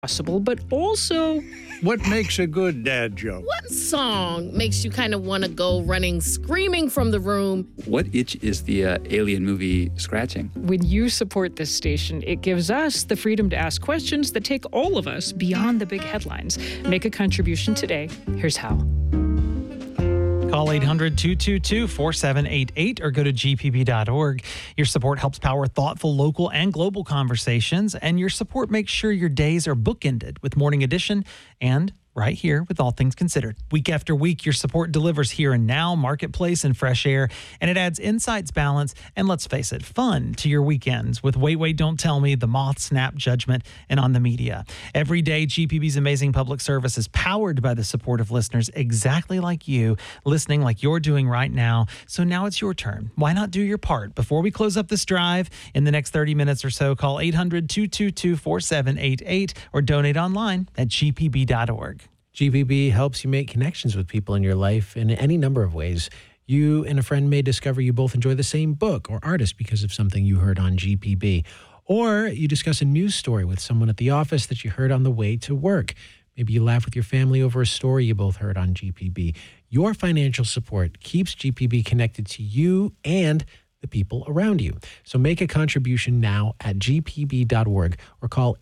possible, but also what makes a good dad joke? What song makes you kind of want to go running, screaming from the room? What itch is the Alien movie scratching? when you support this station, it gives us the freedom to ask questions that take all of us beyond the big headlines. Make a contribution today. Here's how. Call 800-222-4788 or go to gpb.org. Your support helps power thoughtful local and global conversations, and your support makes sure your days are bookended with Morning Edition and right here with All Things Considered. Week after week, your support delivers here and now, marketplace, and fresh air, and it adds insights, balance, and let's face it, fun to your weekends with Wait, Wait, Don't Tell Me, The Moth, Snap, Judgment, and On the Media. Every day, GPB's amazing public service is powered by the support of listeners exactly like you, listening like you're doing right now. So now it's your turn. Why not do your part? Before we close up this drive, in the next 30 minutes or so, call 800-222-4788 or donate online at gpb.org. GPB helps you make connections with people in your life in any number of ways. You and a friend may discover you both enjoy the same book or artist because of something you heard on GPB. Or you discuss a news story with someone at the office that you heard on the way to work. Maybe you laugh with your family over a story you both heard on GPB. Your financial support keeps GPB connected to you and the people around you. So make a contribution now at gpb.org or call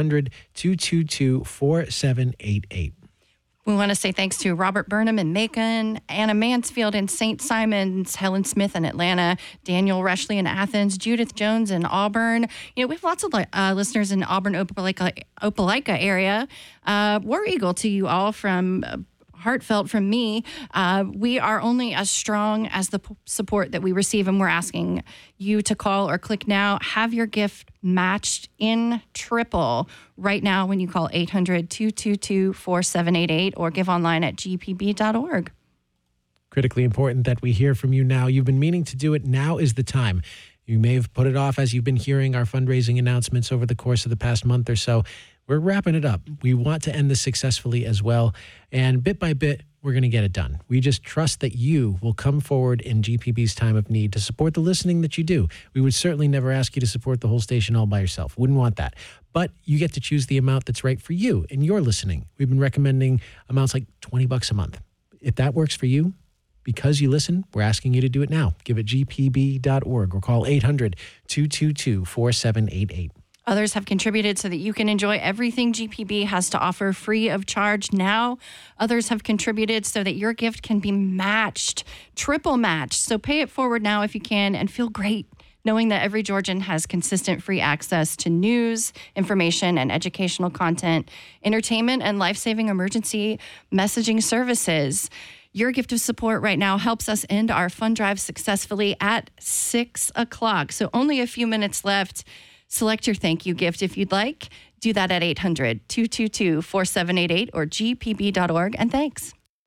800-222-4788. We want to say thanks to Robert Burnham in Macon, Anna Mansfield in St. Simons, Helen Smith in Atlanta, Daniel Reshley in Athens, Judith Jones in Auburn. You know, we have lots of listeners in Auburn, Opelika area. War Eagle to you all from heartfelt from me. We are only as strong as the support that we receive, and we're asking you to call or click now. Have your gift matched in triple right now when you call 800-222-4788 or give online at gpb.org. Critically important that we hear from you now. You've been meaning to do it. Now is the time. You may have put it off as you've been hearing our fundraising announcements over the course of the past month or so. We're wrapping it up. We want to end this successfully as well. And bit by bit, we're going to get it done. We just trust that you will come forward in GPB's time of need to support the listening that you do. We would certainly never ask you to support the whole station all by yourself. Wouldn't want that. But you get to choose the amount that's right for you and your listening. We've been recommending amounts like $20 a month. If that works for you, because you listen, we're asking you to do it now. Give it gpb.org or call 800-222-4788. Others have contributed so that you can enjoy everything GPB has to offer free of charge now. Others have contributed so that your gift can be matched, triple matched. So pay it forward now if you can and feel great knowing that every Georgian has consistent free access to news, information, and educational content, entertainment, and life-saving emergency messaging services. Your gift of support right now helps us end our fund drive successfully at 6 o'clock. So only a few minutes left. Select your thank you gift if you'd like. Do that at 800-222-4788 or gpb.org. And thanks.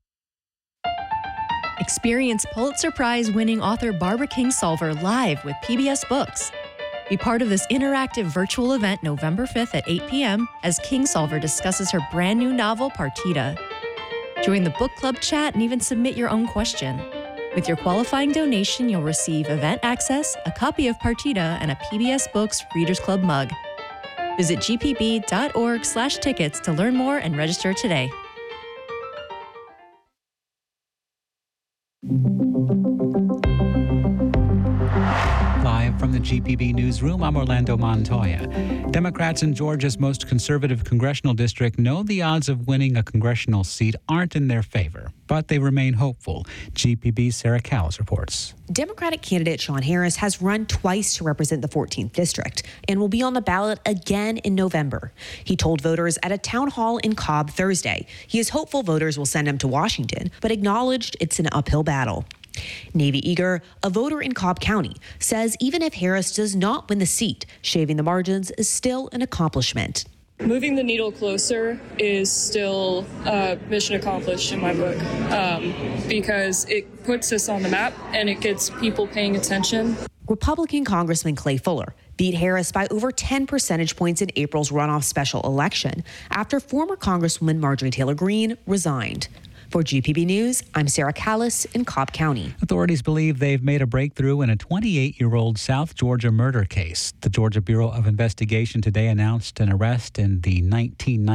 Experience Pulitzer Prize-winning author Barbara Kingsolver live with PBS Books. Be part of this interactive virtual event November 5th at 8 p.m. as Kingsolver discusses her brand new novel, Partita. Join the book club chat and even submit your own question. With your qualifying donation, you'll receive event access, a copy of Partita, and a PBS Books Readers Club mug. Visit gpb.org/tickets to learn more and register today. Live from the GPB newsroom, I'm Orlando Montoya. Democrats in Georgia's most conservative congressional district know the odds of winning a congressional seat aren't in their favor, but they remain hopeful. GPB's Sarah Cowles reports. Democratic candidate Sean Harris has run twice to represent the 14th district and will be on the ballot again in November. He told voters at a town hall in Cobb Thursday he is hopeful voters will send him to Washington, but acknowledged it's an uphill battle. Navy Eager, a voter in Cobb County, says even if Harris does not win the seat, shaving the margins is still an accomplishment. Moving the needle closer is still mission accomplished in my book because it puts us on the map and it gets people paying attention. Republican Congressman Clay Fuller beat Harris by over 10 percentage points in April's runoff special election after former Congresswoman Marjorie Taylor Greene resigned. For GPB News, I'm Sarah Callis in Cobb County. Authorities believe they've made a breakthrough in a 28-year-old South Georgia murder case. The Georgia Bureau of Investigation today announced an arrest in the 1990